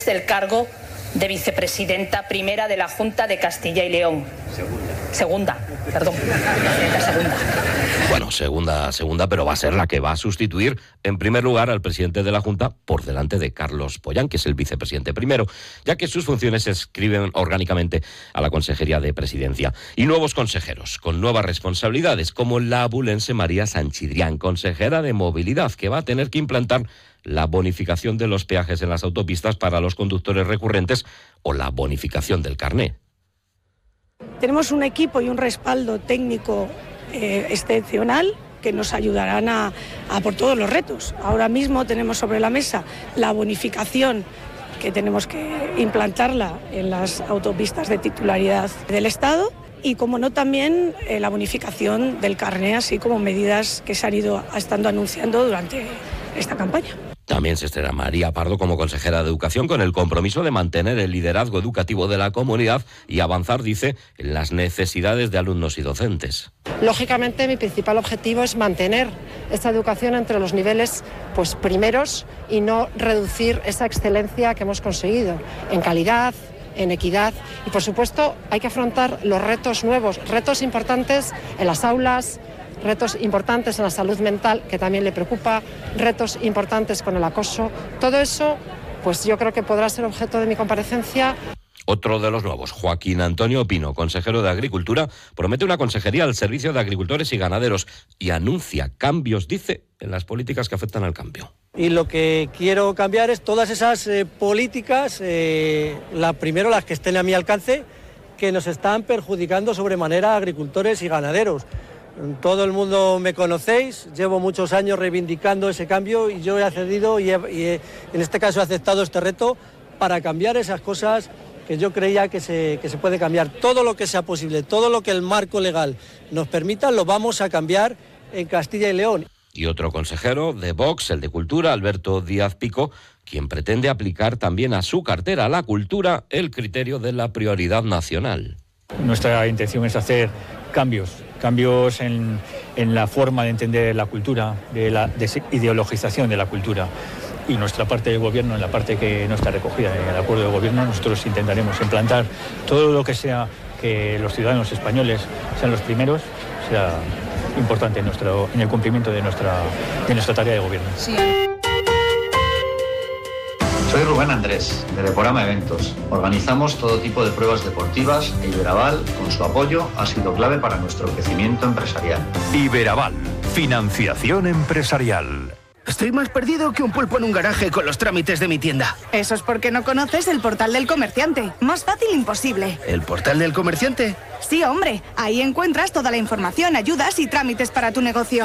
del cargo de vicepresidenta primera de la Junta de Castilla y León. Segunda. Bueno, segunda, pero va a ser la que va a sustituir en primer lugar al presidente de la Junta por delante de Carlos Pollán, que es el vicepresidente primero, ya que sus funciones se escriben orgánicamente a la Consejería de Presidencia. Y nuevos consejeros, con nuevas responsabilidades, como la abulense María Sanchidrián, consejera de Movilidad, que va a tener que implantar la bonificación de los peajes en las autopistas para los conductores recurrentes o la bonificación del carné. Tenemos un equipo y un respaldo técnico excepcional que nos ayudarán a por todos los retos. Ahora mismo tenemos sobre la mesa la bonificación, que tenemos que implantarla en las autopistas de titularidad del Estado, y como no también la bonificación del carné, así como medidas que se han ido estando anunciando durante esta campaña. También se estrena María Pardo como consejera de Educación, con el compromiso de mantener el liderazgo educativo de la comunidad y avanzar, dice, en las necesidades de alumnos y docentes. Lógicamente, mi principal objetivo es mantener esta educación entre los niveles primeros y no reducir esa excelencia que hemos conseguido en calidad, en equidad, y por supuesto hay que afrontar los retos nuevos, retos importantes en las aulas, retos importantes en la salud mental, que también le preocupa, retos importantes con el acoso. Todo eso, pues yo creo que podrá ser objeto de mi comparecencia. Otro de los nuevos, Joaquín Antonio Pino, consejero de Agricultura, promete una consejería al servicio de agricultores y ganaderos y anuncia cambios, dice, en las políticas que afectan al cambio. Y lo que quiero cambiar es todas esas políticas, primero las que estén a mi alcance, que nos están perjudicando sobremanera a agricultores y ganaderos. Todo el mundo me conocéis, llevo muchos años reivindicando ese cambio y yo he accedido y en este caso he aceptado este reto para cambiar esas cosas que yo creía que se puede cambiar. Todo lo que sea posible, todo lo que el marco legal nos permita, lo vamos a cambiar en Castilla y León. Y otro consejero de Vox, el de Cultura, Alberto Díaz Pico, quien pretende aplicar también a su cartera, a la cultura, el criterio de la prioridad nacional. Nuestra intención es hacer cambios en la forma de entender la cultura, de la desideologización de la cultura. Y nuestra parte de gobierno, en la parte que no está recogida en el acuerdo de gobierno, nosotros intentaremos implantar todo lo que sea que los ciudadanos españoles sean los primeros, sea importante en el cumplimiento de nuestra tarea de gobierno. Sí. Soy Rubén Andrés, de Deporama Eventos. Organizamos todo tipo de pruebas deportivas e Iberaval, con su apoyo, ha sido clave para nuestro crecimiento empresarial. Iberaval, financiación empresarial. Estoy más perdido que un pulpo en un garaje con los trámites de mi tienda. Eso es porque no conoces el Portal del Comerciante. Más fácil imposible. ¿El Portal del Comerciante? Sí, hombre. Ahí encuentras toda la información, ayudas y trámites para tu negocio.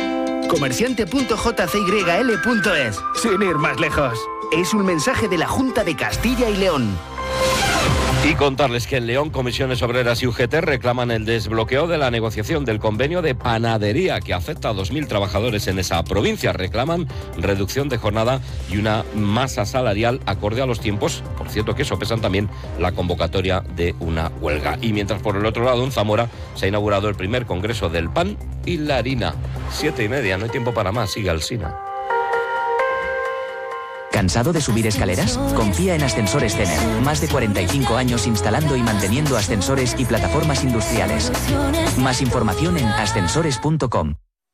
Comerciante.jcyl.es. Sin ir más lejos. Es un mensaje de la Junta de Castilla y León. Y contarles que en León, Comisiones Obreras y UGT reclaman el desbloqueo de la negociación del convenio de panadería que afecta a 2.000 trabajadores en esa provincia. Reclaman reducción de jornada y una masa salarial acorde a los tiempos. Por cierto, que sopesan también la convocatoria de una huelga. Y mientras por el otro lado, en Zamora, se ha inaugurado el primer congreso del pan y la harina. 7:30, no hay tiempo para más. Sigue Alsina. ¿Cansado de subir escaleras? Confía en Ascensores Cener. Más de 45 años instalando y manteniendo ascensores y plataformas industriales. Más información en ascensores.com.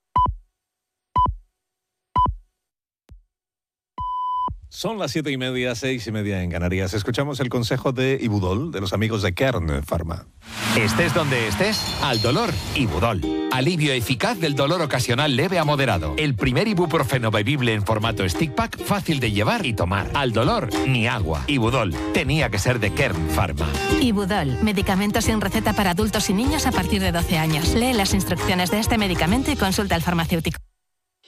Son las 7:30, 6:30 en Canarias. Escuchamos el consejo de Ibudol, de los amigos de Kern Pharma. Estés donde estés, al dolor, Ibudol. Alivio eficaz del dolor ocasional leve a moderado. El primer ibuprofeno bebible en formato stick pack, fácil de llevar y tomar. Al dolor, ni agua. Ibudol, tenía que ser de Kern Pharma. Ibudol, medicamento sin receta para adultos y niños a partir de 12 años. Lee las instrucciones de este medicamento y consulta al farmacéutico.